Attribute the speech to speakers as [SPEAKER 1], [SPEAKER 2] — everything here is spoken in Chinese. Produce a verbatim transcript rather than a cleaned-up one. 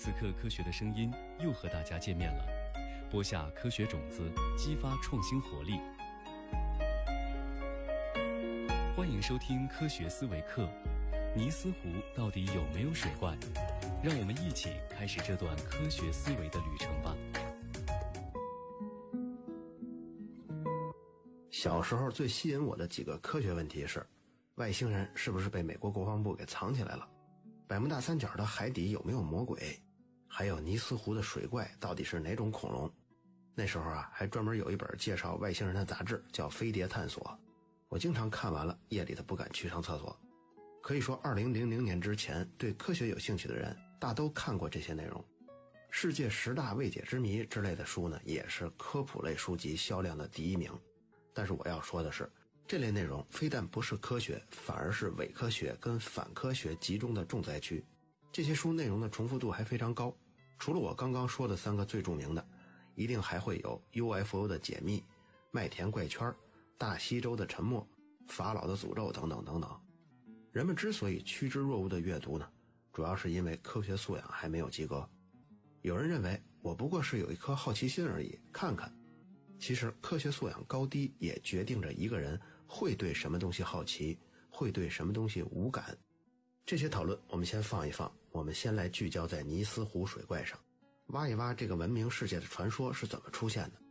[SPEAKER 1] 此刻科学的声音又和大家见面了，播下科学种子，激发创新活力。欢迎收听科学思维课。尼斯湖到底有没有水怪？让我们一起开始这段科学思维的旅程吧。
[SPEAKER 2] 小时候最吸引我的几个科学问题是：外星人是不是被美国国防部给藏起来了？百慕大三角的海底有没有魔鬼？还有尼斯湖的水怪到底是哪种恐龙？那时候啊，还专门有一本介绍外星人的杂志叫《飞碟探索》，我经常看完了夜里都不敢去上厕所。可以说二零零零年之前，对科学有兴趣的人大都看过这些内容。世界十大未解之谜之类的书呢，也是科普类书籍销量的第一名。但是我要说的是，这类内容非但不是科学，反而是伪科学跟反科学集中的重灾区。这些书内容的重复度还非常高，除了我刚刚说的三个最著名的，一定还会有 U F O 的解密、麦田怪圈、大西洲的沉没、法老的诅咒等等等等。人们之所以趋之若鹜的阅读呢，主要是因为科学素养还没有及格。有人认为我不过是有一颗好奇心而已，看看。其实科学素养高低也决定着一个人会对什么东西好奇，会对什么东西无感。这些讨论我们先放一放，我们先来聚焦在尼斯湖水怪上，挖一挖这个闻名世界的传说是怎么出现的。